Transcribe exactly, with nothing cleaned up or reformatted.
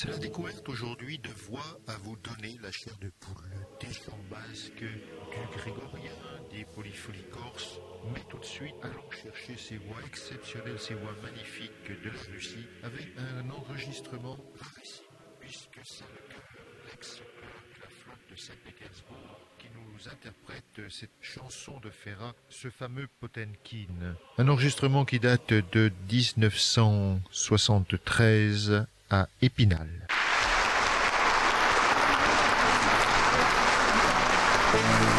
C'est la découverte aujourd'hui de voix à vous donner, la chair de poule, des chants basques, du grégorien, des polyphonies corses. Mais tout de suite, allons chercher ces voix exceptionnelles, ces voix magnifiques de la Russie, avec un enregistrement rarissime, puisque c'est le chœur, l'ex-chœur de la flotte de Saint-Pétersbourg, qui nous interprète cette chanson de Ferrat, ce fameux Potenkin. Un enregistrement qui date de dix-neuf cent soixante-treize à Épinal. Thank you.